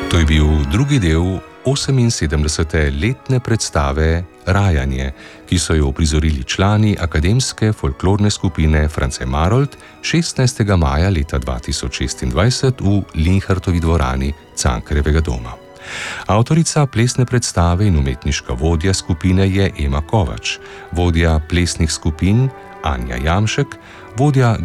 To je bil drugi del 78. letne predstave Rajanje, ki so jo uprizorili člani akademske folklorne skupine France Marold 16. maja leta 2026 v Linhartovi dvorani Cankarjevega doma. Avtorica plesne predstave in umetniška vodja skupine je Ema Kovač, vodja plesnih skupin Anja Jamšek, vodja